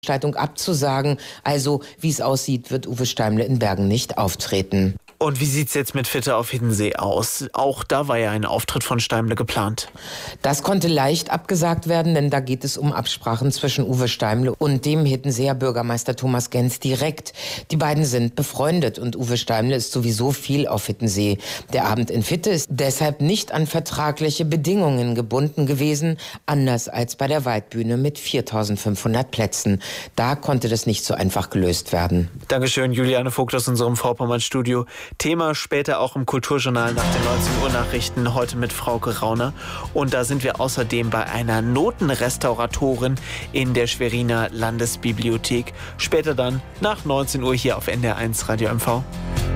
Veranstaltung abzusagen. Also, wie es aussieht, wird Uwe Steimle in Bergen nicht auftreten. Und wie sieht's jetzt mit Fitte auf Hiddensee aus? Auch da war ja ein Auftritt von Steimle geplant. Das konnte leicht abgesagt werden, denn da geht es um Absprachen zwischen Uwe Steimle und dem Hiddenseer Bürgermeister Thomas Genz direkt. Die beiden sind befreundet und Uwe Steimle ist sowieso viel auf Hiddensee. Der Abend in Fitte ist deshalb nicht an vertragliche Bedingungen gebunden gewesen, anders als bei der Waldbühne mit 4.500 Plätzen. Da konnte das nicht so einfach gelöst werden. Dankeschön, Juliane Vogt aus unserem Vorpommern-Studio. Thema später auch im Kulturjournal nach den 19 Uhr Nachrichten, heute mit Frauke Rauner. Und da sind wir außerdem bei einer Notenrestauratorin in der Schweriner Landesbibliothek. Später dann nach 19 Uhr hier auf NDR1 Radio MV.